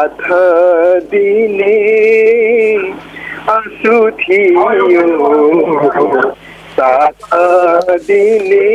साथ दिने आँसु थियो साथ दिने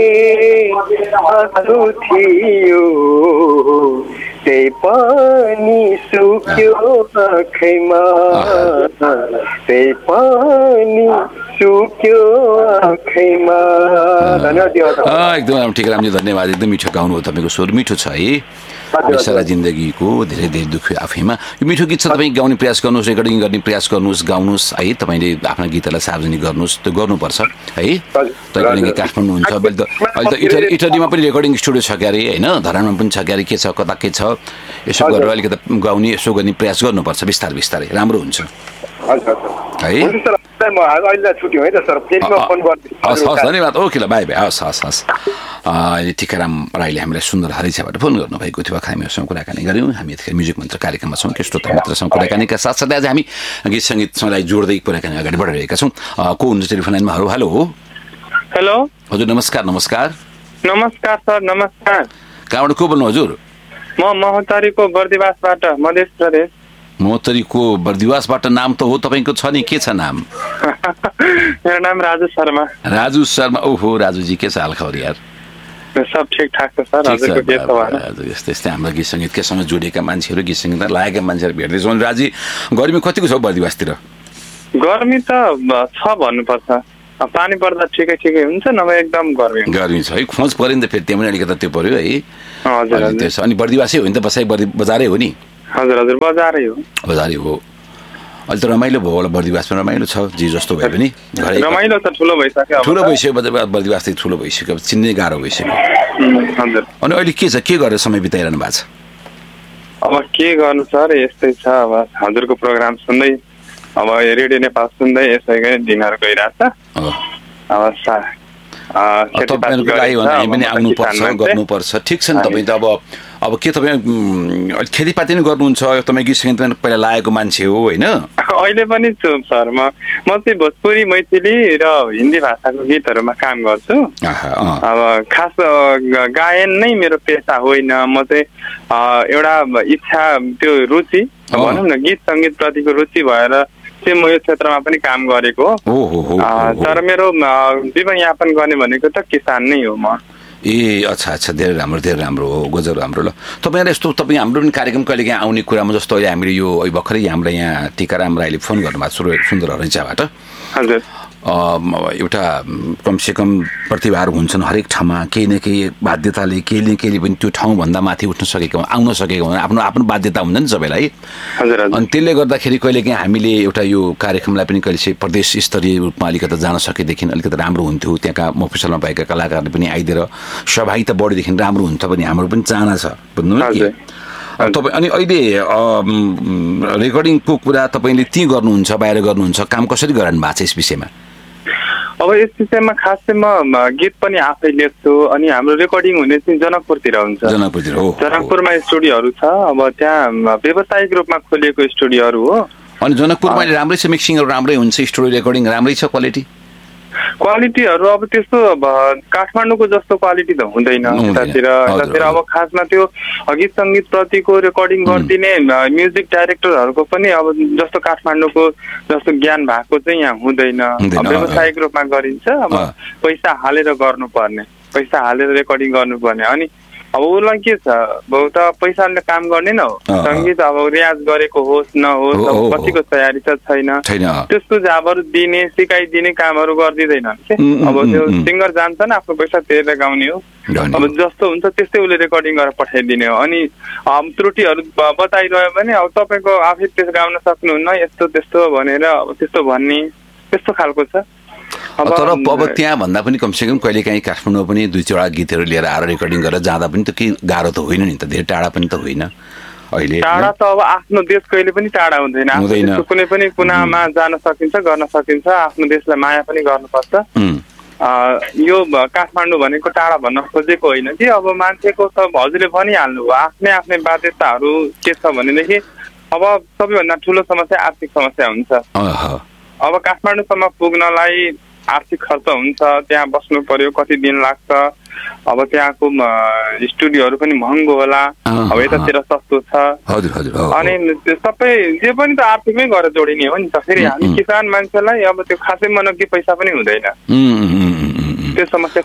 आँसु थियो त्यही पनि सुक्यो आँखैमा त्यही पनि सुक्यो आँखैमा। धन्यवाद। एकदम ठिक रामजी, धन्यवाद। एकदम मिठो गाउनु हो, तपाईँको स्वर मिठो छ है। बेसारा जिन्दगीको धेरै धेरै दुःख आफैमा। यो मिठो गीत छ, तपाईँ गाउने प्रयास गर्नुहोस्, रेकर्डिङ गर्ने प्रयास गर्नुहोस्, गाउनुहोस् है। तपाईँले आफ्ना गीतहरूलाई सार्वजनिक गर्नुहोस्, त्यो गर्नुपर्छ है। तपाईँ काठमाडौँ हुन्छ, अहिले त इटलीमा पनि रेकर्डिङ स्टुडियो छ क्यारे होइन, धरानमा पनि छ क्यारे, के छ कता के छ, यसो गरेर अलिकति गाउने यसो गर्ने प्रयास गर्नुपर्छ बिस्तारै बिस्तारै, राम्रो हुन्छ है। धन्यवाद। ओके ल, बाई बाई। हस् हस् हस्। टिकाराम राईले हामीलाई सुन्दर हरिछाबाट फोन गर्नुभएको थियो। हामीसँग कुराकानी गऱ्यौँ। हामी यतिखेर म्युजिक मन्त्र कार्यक्रममा छौँ। के श्रोता मित्रसँग कुराकानीका साथसाथै आज हामी गीत सङ्गीतसँगलाई जोड्दै कुराकानी अगाडि बढाइरहेका छौँ। को हुनुहुन्छ टेलिफोन लाइनमा? हेलो हेलो हजुर, नमस्कार। नमस्कार नमस्कार सर, नमस्कार। कहाँबाट को बोल्नु हजुर? म महोत्तरीको बर्दिवासबाट, मध्य प्रदेश। महोत्तरीको बर्दिवासबाट। नाम त हो तपाईँको छ नि, के छ नाम? मेरो नाम राजु शर्मा। राजु शर्मा। ओहो राजुजी, के छ हालखबर यार? सब ठिकठाक छ सर। हजुरको के छ भन? यस्तै यस्तै हाम्रो गीत सङ्गीतसँग जोडिएका मान्छेहरू, गीत सङ्गीतमा लागेका मान्छेहरू भेट्दैछौँ। राजी, गर्मी कतिको छ बर्दिवासतिर? गर्मी त छ भन्नुपर्छ, पानी पर्दा ठिकै ठिकै हुन्छ, नभए एकदम गर्मी छ है। खोज पऱ्यो नि त फेरि, त्यहाँ पनि अलिकति त्यो पऱ्यो है। हजुर। अनि बर्दिवासै हो नि त, बसाइ बजारै हो नि? हजुर हजुर, बजारै हो। बजारै हो। अहिले त रमाइलो भयो होला बर्दिवासमा, रमाइलो छ जे जस्तो भए पनि। रमाइलो त ठुलो भइसक्यो, बर्दिवास चाहिँ ठुलो भइसक्यो, चिन्नै गाह्रो भइसक्यो। हजुर। अनि अहिले के छ, के गरेर समय बिताइरहनु भएको छ? अब के गर्नु सर, यस्तै छ। अब हजुरको प्रोग्राम सुन्दै, अब रेडियो नेपाल सुन्दै यसै दिनहरू गइरहेछ। अब तपाईँहरूको लागि हामी पनि आउनुपर्छ, गर्नुपर्छ। ठिक छ नि। तपाईँ त अब के तपाईँ खेतीपाती नै गर्नुहुन्छ? तपाईँ गीत सङ्गीतमा पहिला लागेको मान्छे हो होइन? अहिले पनि छु सर। म चाहिँ भोजपुरी, मैथिली र हिन्दी भाषाको गीतहरूमा काम गर्छु। अब खास गायन नै मेरो पेसा होइन। म चाहिँ एउटा इच्छा, त्यो रुचि भनौँ न, गीत सङ्गीत प्रतिको रुचि भएर चाहिँ म यो क्षेत्रमा पनि काम गरेको हो। तर मेरो जीवनयापन गर्ने भनेको त किसान नै हो म। ए अच्छा अच्छा, धेरै राम्रो हो, गजब राम्रो। ल तपाईँलाई यस्तो, तपाईँ हाम्रो पनि कार्यक्रम कहिले काहीँ आउने कुरामा, जस्तो अहिले हामीले यो भर्खरै हाम्रो यहाँ टिकाराम राईले फोन गर्नुभएको सुन्दर हरिचाबाट। हजुर। एउटा कमसेकम प्रतिभाहरू हुन्छन् हरेक ठाउँमा, केही न केही बाध्यताले केही न केही पनि त्यो ठाउँभन्दा माथि उठ्न सकेको, आउन सकेको आफ्नो आफ्नो बाध्यता हुन्छ नि सबैलाई। अनि त्यसले गर्दाखेरि कहिले काहीँ हामीले एउटा यो कार्यक्रमलाई पनि कहिले चाहिँ प्रदेश स्तरीय रूपमा अलिकति जान सकेदेखि अलिकति राम्रो हुन्थ्यो। त्यहाँका मफसलमा भएका कलाकारले पनि आइदिएर सहभागिता बढेदेखि राम्रो हुन्छ पनि हाम्रो पनि चाहना छ, बुझ्नु न कि? तपाईँ अनि अहिले रेकर्डिङको कुरा तपाईँले त्यहीँ गर्नुहुन्छ, बाहिर गर्नुहुन्छ, काम कसरी गराउनु भएको छ यस विषयमा? अब यस विषयमा खास चाहिँ म गीत पनि आफै लेख्छु। अनि हाम्रो रेकर्डिङ हुने चाहिँ जनकपुरतिर हुन्छ। जनकपुरमा स्टुडियोहरू छ। अब त्यहाँ व्यावसायिक रूपमा खोलिएको स्टुडियोहरू हो। अनि जनकपुरमा राम्रै छ, मिक्सिङहरू राम्रै हुन्छ, स्टुडियो रेकर्डिङ राम्रै छ, क्वालिटीहरू अब त्यस्तो काठमाडौँको जस्तो क्वालिटी त हुँदैन यतातिर। अब खासमा त्यो गीत सङ्गीत प्रतिको रेकर्डिङ गरिदिने म्युजिक डाइरेक्टरहरूको पनि अब जस्तो काठमाडौँको जस्तो ज्ञान भएको चाहिँ यहाँ हुँदैन। व्यावसायिक रूपमा गरिन्छ। अब पैसा हालेर गर्नुपर्ने, पैसा हालेर रेकर्डिङ गर्नुपर्ने। अनि अब उसलाई के छ, बहुत पैसाले काम गर्ने न हो। सङ्गीत अब रियाज गरेको होस् नहोस्, अब कतिको तयारी त छैन, त्यस्तो जाबहरू दिने सिकाइदिने कामहरू गरिदिँदैनन् के। अब त्यो सिङ्गर जान्छन्, आफ्नो पैसा तिरेर गाउने हो। अब जस्तो हुन्छ त्यस्तै उसले रेकर्डिङ गरेर पठाइदिने हो। अनि त्रुटिहरू बताइरह्यो भने अब तपाईँको आफै त्यस गाउन सक्नुहुन्न, यस्तो त्यस्तो भनेर अब त्यस्तो भन्ने, त्यस्तो खालको छ। तर अब त्यहाँ भन्दा पनि कमसेकम कहिले काहीँ काठमाडौँ पनि 2-4 गीतहरू लिएर आएर रेकर्डिङ गरेर जाँदा पनि त केही गाह्रो त होइन नि त, धेरै टाढा पनि त होइन। अहिले टाढा त अब आफ्नो देश कहिले पनि टाढा हुँदैन। कुनै पनि कुनामा जान सकिन्छ, गर्न सकिन्छ। आफ्नो देशलाई माया पनि गर्नुपर्छ। यो काठमाडौँ भनेको टाढा भन्न खोजेको होइन कि। अब मान्छेको त हजुरले भनिहाल्नु भयो, आफ्नै आफ्नै बाध्यताहरू के छ भनेदेखि अब सबैभन्दा ठुलो समस्या आर्थिक समस्या हुन्छ। अब काठमाडौँसम्म पुग्नलाई आर्थिक खर्च हुन्छ, त्यहाँ बस्नु पर्यो, कति दिन लाग्छ, अब त्यहाँको स्टुडियोहरू पनि महँगो होला, अब यतातिर सस्तो छ। अनि त्यो सबै जे पनि त आर्थिकमै गरेर जोडिने हो नि त। फेरि हामी किसान मान्छेलाई अब त्यो खासै मनकी पैसा पनि हुँदैन, त्यो समस्या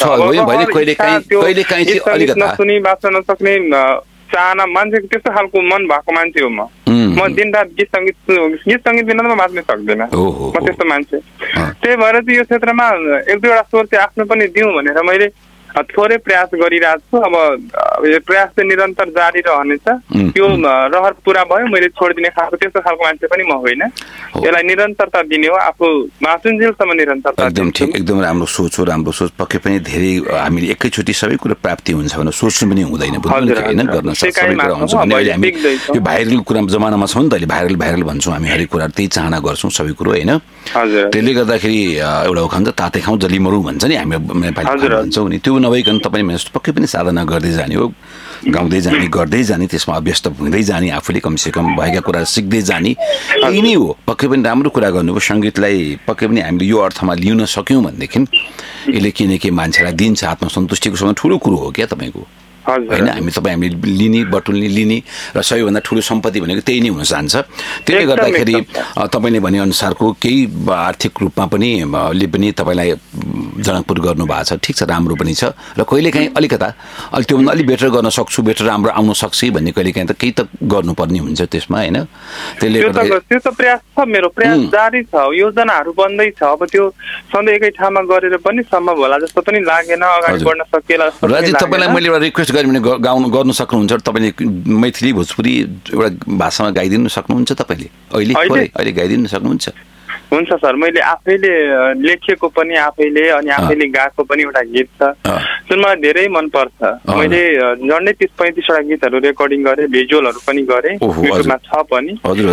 नसुनी बाँच्न नसक्ने चाहना मान्छे, त्यस्तो खालको मन भएको मान्छे हो म दिनरात गीत सङ्गीत बिना म बाँच्न सक्दिनँ, म त्यस्तो मान्छे। त्यही भएर चाहिँ यो क्षेत्रमा एक दुईवटा स्वर चाहिँ आफ्नो पनि दिउँ भनेर मैले थोरै प्रयास गरिरहेको छु। अब यो प्रयास चाहिँ निरन्तर जारी रहनेछ। त्यो रहर पुरा भयो मैले छोडिदिने खालको त्यस्तो खालको मान्छे पनि म होइन। यसलाई निरन्तरता दिने हो, आफू बाँचुन्जेलसम्म निरन्तरता। एकदम ठिक, एकदम राम्रो सोच हो, राम्रो सोच। पक्कै पनि धेरै हामीले एकैचोटि सबै कुरा प्राप्ति हुन्छ भनेर सोच्नु पनि हुँदैन, होइन, गर्न सक्छ सबै कुरा हुन्छ भने अहिले हामी यो भाइरल कुरा जमानामा छौँ नि त, अहिले भाइरल भन्छौँ हामी, हरेक कुरा त्यही चाहना गर्छौँ सबै कुरो, होइन। त्यसले गर्दाखेरि एउटा उखान त ताते खाउँ जली मरौँ भन्छ नि हामी नेपाली भन्छौँ नि, त्यो नभइकन तपाईँ पक्कै पनि साधना गर्दै जाने हो, गाउँदै जाने, गर्दै जाने, त्यसमा अभ्यस्त हुँदै जाने, आफूले कमसेकम भएका कुरा सिक्दै जाने, यही नै हो। पक्कै पनि राम्रो कुरा गर्नुभयो। सङ्गीतलाई पक्कै पनि हामीले यो अर्थमा लिन सक्यौँ भनेदेखि यसले किनकि मान्छेलाई दिन्छ आत्मसन्तुष्टिको समय ठुलो कुरो हो क्या तपाईँको, होइन। हामीले लिने, बटुल्ने, लिने र सबैभन्दा ठुलो सम्पत्ति भनेको त्यही नै हुन जान्छ। त्यसले गर्दाखेरि तपाईँले भने अनुसारको केही आर्थिक रूपमा पनि तपाईँलाई जनकपुर गर्नुभएको छ, ठिक छ, राम्रो पनि छ। र कहिलेकाहीँ अलिकता त्योभन्दा अलिक बेटर गर्न सक्छु, बेटर राम्रो आउन सक्छ भन्ने कहिलेकाहीँ त केही त गर्नुपर्ने हुन्छ त्यसमा, होइन। त्यसले त्यो त प्रयास छ, मेरो प्रयास जारी छ, योजनाहरू बन्दैछ। अब त्यो सधैँ एकै ठाउँमा गरेर पनि सम्भव होला जस्तो पनि लागेन, अगाडि बढ्न सकिएला। राजी, तपाईँलाई मैले एउटा रिक्वेस्ट गरेँ भने गर्नु सक्नुहुन्छ, तपाईँले मैथिली भोजपुरी एउटा भाषामा गाइदिनु सक्नुहुन्छ तपाईँले? अहिले गाइदिनु सक्नुहुन्छ? हुन्छ सर, मैले आफैले लेखेको पनि आफैले अनि आफैले गाएको पनि एउटा गीत छ जुन मलाई धेरै मनपर्छ। मैले झन्डै 30-35वटा गीतहरू रेकर्डिङ गरेँ, भिजुअलहरू पनि गरेँ, युट्युबमा छ पनि।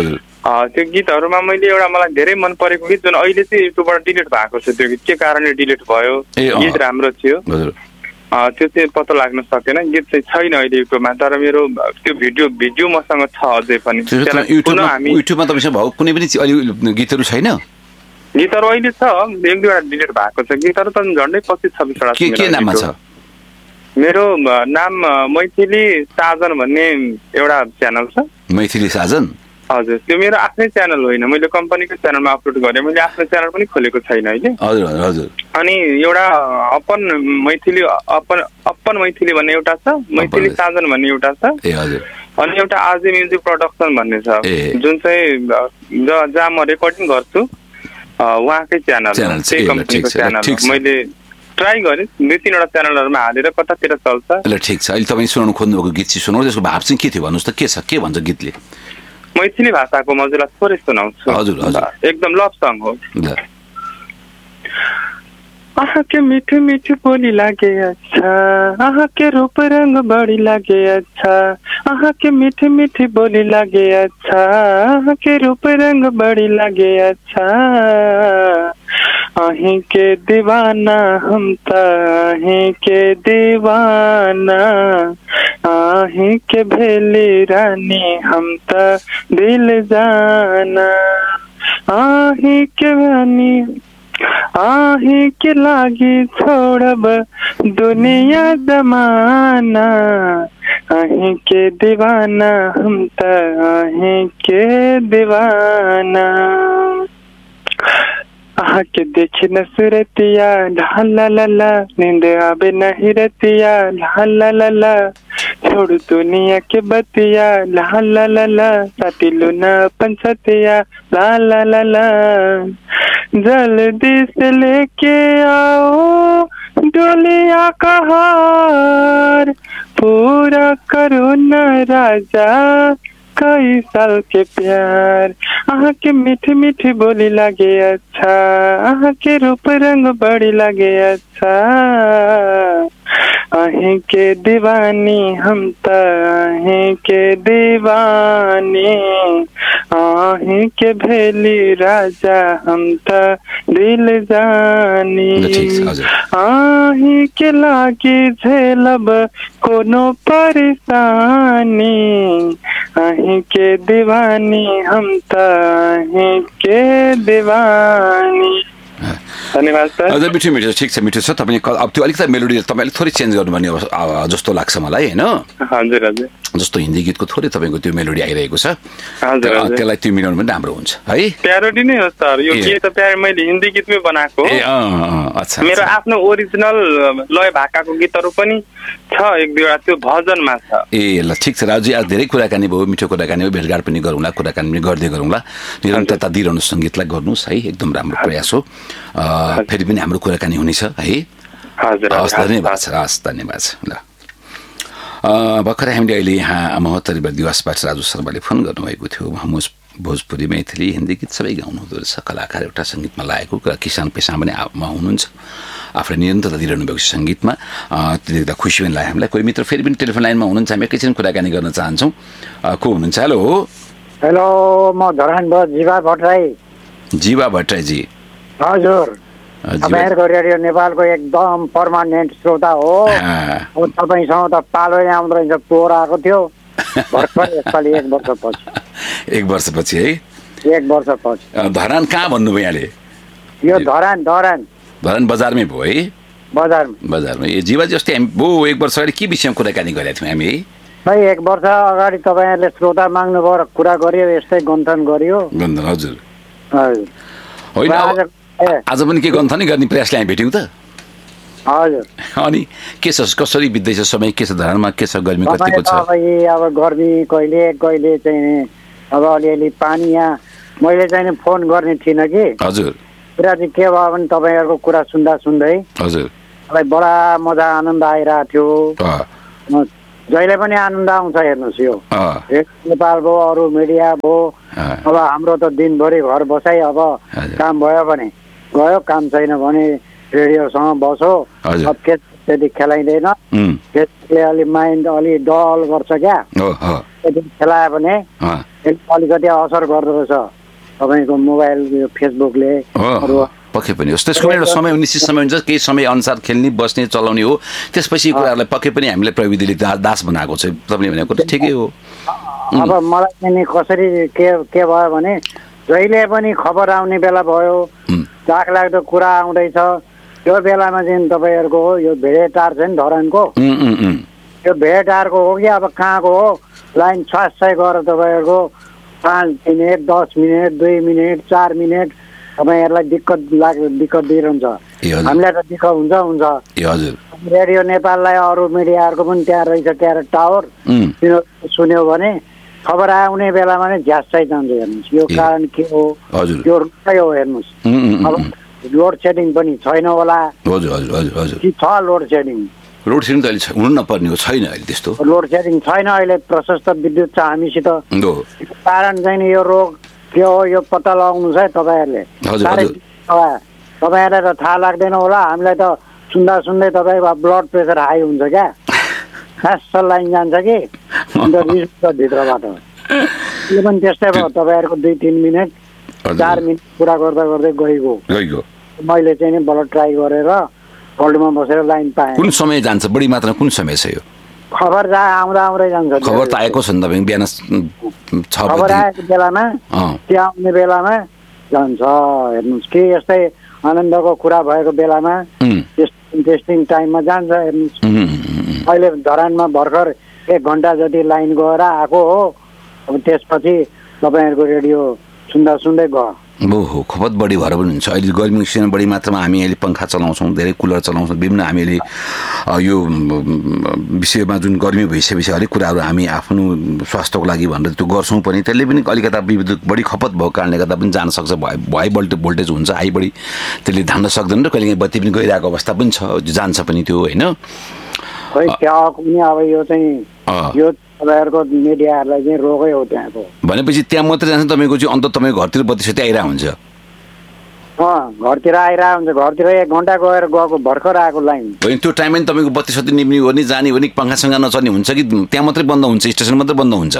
त्यो गीतहरूमा मैले एउटा मलाई धेरै मन परेको गीत जुन अहिले चाहिँ युट्युबबाट डिलिट भएको छ, त्यो गीत के कारणले डिलिट भयो, गीत राम्रो थियो, त्यो चाहिँ पत्तो लाग्न सकेन, गीत चाहिँ छैन अहिले युट्युबमा। तर मेरो त्यो भिडियो मसँग छ अझै पनि। युट्युबमा तपाईँसँग भएको कुनै पनि गीतहरू छैन? गीतहरू अहिले छ, एक दुईवटा डिलिट भएको छ गीतहरू त झन्डै 25-26वटा। के नाममा छ? मेरो नाम मैथिली साजन भन्ने एउटा च्यानल छ। मैथिली साजन? हजुर, त्यो मेरो आफ्नै च्यानल होइन, मैले कम्पनीको च्यानलमा अपलोड गरेँ। मैले आफ्नो च्यानल पनि खोलेको छैन अहिले। हजुर। अनि एउटा अपन मैथिली भन्ने एउटा छ, मैथिली साजन भन्ने एउटा छ, अनि एउटा आरजे म्युजिक प्रोडक्सन भन्ने छ जुन चाहिँ जहाँ म रेकर्डिङ गर्छु उहाँकै च्यानल, त्यही कम्पनीको च्यानल। मैले ट्राई गरेँ 2-3वटा च्यानलहरूमा हालेर कतातिर चल्छ। ल ठिक छ, अहिले तपाईँ सुनाउनु खोज्नुभएको गीत चाहिँ सुनाउनु, त्यसको भाव चाहिँ के थियो भन्नुहोस् त, के छ, के भन्छ गीतले? मैथिली भाषाको मजुरलाई थोरै सुनाउँछु। हजुर, एकदम लभ सङ हो। आहा के मीठी मीठी बोली लागे अच्छा, आहा के रूप रंग बड़ी लागे अच्छा, आहा के मीठी मीठी बोली लागे अच्छा, आहा के रूप रंग बड़ी लागे अच्छा, आही के दीवाना हम ताही के दीवाना, आही के भेली रानी हम ता दिल जाना, आही के रानी आही के लागी छोड़ब दुनिया जमाना, आही के दीवाना हम त आही के दीवाना, आहा के देखे न सुरतिया ढाला ला नींद आवे नहीं रतिया ढाला ला, छोड़ दुनिया के बतिया ढाला ला, साटिलू न पंचतिया ला ला ला, जल्दी से लेके आओ डोलिया का हार, पूरा करो न राजा कई साल के प्यार, आहा के मीठी मीठी बोली लागे अच्छा, आहा के रूप रंग बड़ी लागे अच्छा, आही के दीवानी हम त आही के दीवानी, आही के भेली राजा हम त दिल जानी, आही के लागी झेलब कोनो परेशानी, आही के दीवानी हम त आही के दीवानी। धन्यवाद सर। हजुर मिठो मिठो ठिक छ मिठो छ। तपाईँले अब त्यो अलिकति मेलोडी तपाईँले थोरै चेन्ज गर्नुपर्ने जस्तो लाग्छ मलाई होइन। हजुर हजुर। जस्तो हिन्दी गीतको थोरै तपाईँको त्यो मेलोडी आइरहेको छ त्यसलाई त्यो मिलाउनु पनि राम्रो हुन्छ है। प्यारोडी नै हो सर यो गीत त मैले हिन्दी गीतमै बनाएको। अच्छा मेरो आफ्नो ओरिजिनल लय भाकाको गीतहरू पनि छ एक दुईवटा त्यो भजनमा छ। ल ठिक छ राजुजी आज धेरै कुराकानी भयो मिठो कुराकानी भयो भेटघाट पनि गरौँला कुराकानी पनि गर्दै गरौँला निरन्तरता दिइरहनु सङ्गीतलाई गर्नुहोस् है एकदम राम्रो प्रयास हो। फेरि पनि हाम्रो कुराकानी हुनेछ है। हस् धन्यवाद छ हस् धन्यवाद छ ल। भर्खरै हामीले अहिले यहाँ महोत्तरी दिवसबाट राजु शर्माले फोन गर्नुभएको थियो। भोजपुरी मैथिली हिन्दी गीत सबै गाउनु हुँदो रहेछ कलाकार एउटा सङ्गीतमा लागेको किसान पेसा पनि हुनुहुन्छ आफूले निरन्तरता दिइरहनु भएको सङ्गीतमा त्यो देख्दा खुसी पनि लाग्यो हामीलाई। कोही मित्र फेरि पनि टेलिफोन लाइनमा हुनुहुन्छ हामी एकैछिन कुराकानी गर्न चाहन्छौँ। को हुनुहुन्छ? हेलो हेलो म धरानबाट जीवा भट्टराई। जीवा भट्टराईजी हजुर तपाईँहरूको रेडियो नेपालको एकदम पर्मानेन्ट श्रोता हो। अब तपाईँसँग त पालो आउँदो रहेछ पोहोर आएको थियो भर्खर यसपालि 1 वर्षपछि। 1 वर्षपछि है? 1 वर्षपछि। धरान कहाँ भन्नुभयो यहाँले? यो धरान धरान धरान बजारमै भयो है? बजारमा। ए जीवाजी अस्ति हामी 1 वर्ष अगाडि के विषयमा कुराकानी गरेका थियौँ हामी? भाइ 1 वर्ष अगाडि तपाईँहरूले श्रोता माग्नु भयो कुरा गरियो यस्तै गन्थन गरियो। गन्थन हजुर होइन आज पनि के गन्थनै गर्ने प्रयासले हामी भेट्यौँ त हजुर। अनि के छ कसरी बित्दैछ समय के छ धरानमा के छ गर्मी कतिको छ? अब गर्मी कहिले कहिले चाहिँ अब अलिअलि पानी यहाँ मैले चाहिँ फोन गर्ने थिइनँ कि हजुर कुरा चाहिँ के भयो भने तपाईँहरूको कुरा सुन्दा सुन्दै हजुर मलाई बडा मजा आनन्द आइरहेको थियो। जहिले पनि आनन्द आउँछ हेर्नुहोस् यो नेपाल भयो अरू मिडिया भयो। अब हाम्रो त दिनभरि घर बसाइ अब काम भयो भने गयो काम छैन भने रेडियोसँग बसो। अब खेत त्यति खेलाइँदैन खेतले अलि माइन्ड अलि डल गर्छ क्या त्यति खेलायो भने अलिकति असर गर्दो रहेछ तपाईँको मोबाइल फेसबुकले। पक्कै पनि होस् त्यसको एउटा समय निश्चित समय हुन्छ केही समय अनुसार खेल्ने बस्ने चलाउने हो त्यसपछि कुराहरूलाई पक्कै पनि हामीले प्रविधिले दास बनाएको छ तपाईँले भनेको त ठिकै हो। अब मलाई चाहिँ कसरी के भयो भने जहिले पनि खबर आउने बेला भयो चाखलाग्दो कुरा आउँदैछ त्यो बेलामा चाहिँ तपाईँहरूको यो भेडेटार छ नि धरानको यो भेडेटारको हो कि अब कहाँको हो लाइन छासछाइ गरेर तपाईँहरूको 5 मिनट 10 मिनट 2 मिनट 4 मिनट तपाईँहरूलाई दिक्कत दिइरहन्छ। हामीलाई त दिक्कत हुन्छ रेडियो नेपाललाई अरू मिडियाहरूको पनि त्यहाँ रहेछ त्यहाँ टावर तिनीहरू सुन्यो भने खबर आउने बेलामा नै झ्यासै जान्छ हेर्नुहोस् यो कारण के हो यो हो हेर्नुहोस्। अब लोड सेडिङ पनि छैन होला कि छ लोड सेडिङ? लोड सेडिङ त अहिले हुनु नपर्ने हो छैन अहिले त्यस्तो लोड सेडिङ छैन अहिले प्रशस्त विद्युत छ हामीसित कारण चाहिँ यो रोग के हो यो पत्ता लगाउनु छ है तपाईँहरूले। तपाईँहरूलाई त थाहा लाग्दैन होला हामीलाई त सुन्दा सुन्दै तपाईँको ब्लड प्रेसर हाई हुन्छ क्या खास लाइन जान्छ कि अन्त भित्रबाट यो पनि त्यस्तै भयो तपाईँहरूको 2-3 मिनट 4 मिनट कुरा गर्दा गर्दै गइगयो। मैले चाहिँ नि बल्ल ट्राई गरेर होल्डमा बसेर लाइन पाएँ। कुन समय जान्छ बढी मात्रामा कुन समय छ यो? खबर आउँदै जान्छ खबर त आएको छ नि तपाईँ बिहान 6 खबर आएको बेलामा त्यो आउने बेलामा जान्छ हेर्नुहोस् के यस्तै आनन्दको कुरा भएको बेलामा टेस्टिङ टाइममा जान्छ हेर्नुहोस्। अहिले धरानमा भर्खर 1 घन्टा जति लाइन गएर आएको हो अब त्यसपछि तपाईँहरूको रेडियो सुन्दा सुन्दै गयो। हो खपत बढी भएर पनि हुन्छ अहिले गर्मी सिजन बढी मात्रामा हामी अहिले पङ्खा चलाउँछौँ धेरै कुलर चलाउँछौँ विभिन्न हामीले यो विषयमा जुन गर्मी भइसकेपछि अलिक कुराहरू हामी आफ्नो स्वास्थ्यको लागि भनेर त्यो गर्छौँ पनि त्यसले पनि अलिकता विद्युत बढी खपत भएको कारणले गर्दा पनि जान सक्छ हाई भोल्टेज हुन्छ हाई बढी त्यसले धान्न सक्दैन र कहिले बत्ती पनि गइरहेको अवस्था पनि छ जान्छ पनि त्यो होइन। अब यो चाहिँ यो तपाईँहरूको मिडियाहरूलाई चाहिँ रोगै हो त्यहाँको भनेपछि त्यहाँ मात्रै जान्छ तपाईँको चाहिँ अन्त तपाईँको घरतिर बत्ती सत्ती आइरहेको हुन्छ? घरतिर आइरहेको हुन्छ घरतिर 1 घन्टा गएर गएको भर्खर आएको लाइन होइन त्यो टाइममा नि तपाईँको बत्ती सत्ती निप्ने हो नि जाने हो नि पङ्खासँग नचल्ने हुन्छ कि त्यहाँ मात्रै बन्द हुन्छ स्टेसन मात्रै बन्द हुन्छ?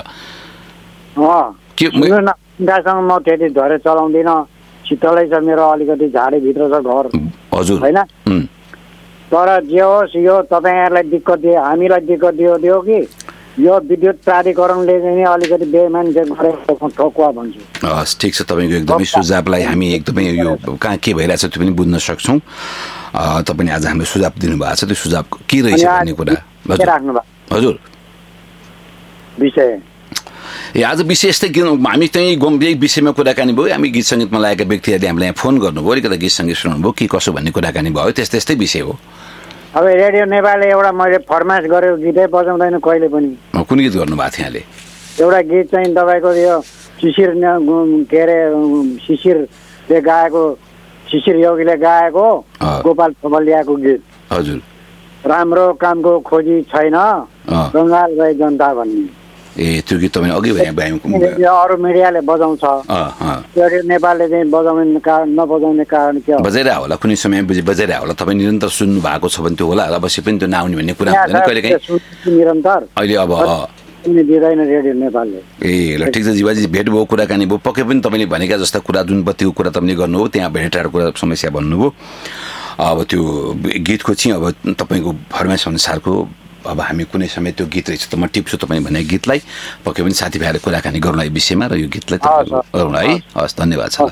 पङ्खासँग म त्यति धरे चलाउँदिनँ शीतलै छ मेरो अलिकति झाडीभित्र छ घर हजुर होइन तर जे होस् यो तपाईँहरूलाई दिक्कत दियो हामीलाई दिक्कत दियो कि यो विद्युत प्राधिकरणले चाहिँ अलिकति बेमानी गरेको ठोकुवा भन्छु। हस् ठिक छ, तपाईँको एकदमै सुझावलाई हामी एकदमै यो कहाँ के भइरहेछ त्यो पनि बुझ्न सक्छौँ। तपाईँले आज हाम्रो सुझाव दिनुभएको छ, त्यो सुझाव के रहेछ भन्ने कुरा हजुर विषय आज विषय यस्तै हामी चाहिँ गम्भीर विषयमा कुराकानी भयो। हामी गीत सङ्गीतमा लागेका व्यक्तिहरूले हामीलाई यहाँ फोन गर्नुभयो, अलिकति गीत सङ्गीत सुनाउनु भयो, के कसो भन्ने कुराकानी भयो, त्यस्तै विषय हो। अब रेडियो नेपालले एउटा मैले फरमाइस गरेको गीतै बजाउँदैन कहिले पनि। कुन गीत गर्नुभएको थियो यहाँले? एउटा गीत चाहिँ तपाईँको यो शिशिर के अरे शिशिरले गाएको, शिशिर योगीले गाएको गोपाल थोमलियाको गीत हजुर, राम्रो कामको खोजी छैन बङ्गाल गए जनता भन्ने। ए त्यो गीत तपाईँ अघि अरू मिडियाले बजाउँछ, रेडियो नेपालले चाहिँ बजाउने कारण नबजाउने कारण के हो? बजाइरह होला, कुनै समय बजाइरह होला, तपाईँ निरन्तर सुन्नु भएको छ भने त्यो होला, अवश्य पनि त्यो नआउने भन्ने कुरा हुँदैन कहिलेकाहीँ निरन्तर। अहिले अब दिँदैन रेडियो नेपालले। ए ल ठिक छ जीवाजी, भेट भयो, कुराकानी भयो, पक्कै पनि तपाईँले भनेका जस्ता कुरा जुन बत्तीको कुरा तपाईँले गर्नुभयो, त्यहाँ भेटाएको कुरा समस्या भन्नुभयो। अब त्यो गीतको चाहिँ अब तपाईँको फरमाइस अनुसारको अब हामी कुनै समय त्यो गीत रहेछ त म टिप्छु तपाईँ भने गीतलाई, पक्कै पनि साथीभाइहरू कुराकानी गरौँला यो विषयमा र यो गीतलाई गरौँला है। हस् धन्यवाद छ।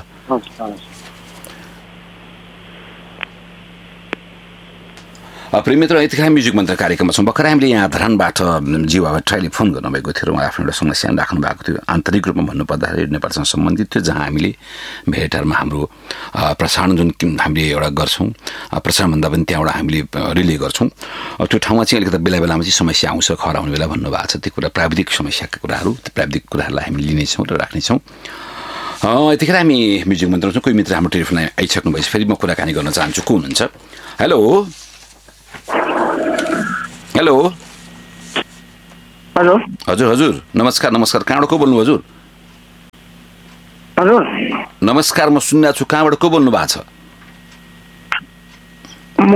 प्रिय मित्र, यतिखेर म्युजिक मन्त्र कार्यक्रममा छौँ। भर्खर हामीले यहाँ धरानबाट जीवा भट्टराईले फोन गर्नुभएको थियो र उहाँ आफ्नो एउटा समस्या राख्नु भएको थियो, आन्तरिक रूपमा भन्नुपर्दाखेरि नेपालसँग सम्बन्धित थियो, जहाँ हामीले भेटरमा हाम्रो प्रसारण जुन हामीले एउटा गर्छौँ, प्रसारणभन्दा पनि त्यहाँबाट हामीले रिले गर्छौँ, त्यो ठाउँमा चाहिँ अलिकति बेला बेलामा चाहिँ समस्या आउँछ, खर आउने बेला भन्नुभएको छ। त्यो कुरा प्राविधिक समस्याका कुराहरू, त्यो प्राविधिक कुराहरूलाई हामी लिनेछौँ र राख्नेछौँ। यतिखेर हामी म्युजिक मन्त्र छौँ। कोही मित्र हाम्रो टेलिफोन आइसक्नु भएपछि फेरि म कुराकानी गर्न चाहन्छु। को हुनुहुन्छ? हेलो हेलो हेलो हजुर हजुर नमस्कार नमस्कार, कहाँबाट को बोल्नु हजुर? हजुर नमस्कार, म सुनिरहेको छु, कहाँबाट को बोल्नु भएको छ? म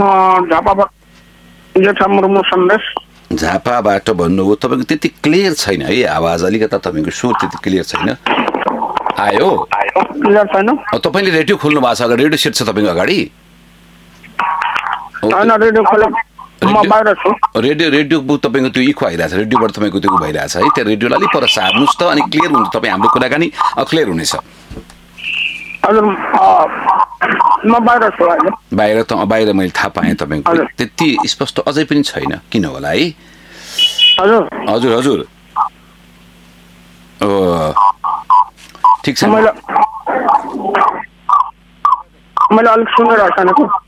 झापाबाट भन्नुभयो। तपाईँको त्यति क्लियर छैन है आवाज, अलिकता तपाईँको स्वर त्यति क्लियर छैन। आयो क्लियर छैन? तपाईँले रेडियो खोल्नु भएको छ अगाडि? रेडियो सेट छ तपाईँको अगाडि? रेडियो तपाईँको त्यो इको आइरहेछ, रेडियोबाट तपाईँको त्यो भइरहेछ है, त्यो रेडियोलाई अलिक पर सार्नुहोस् त, अनि क्लियर हुन्छ, तपाईँ हाम्रो कुराकानी क्लियर हुनेछ। बाहिर मैले थाहा पाएँ, तपाईँको त्यति स्पष्ट अझै पनि छैन, किन होला है? हजुर हजुर ठिक छ, मैले अलिक सुनिरहेको छैन।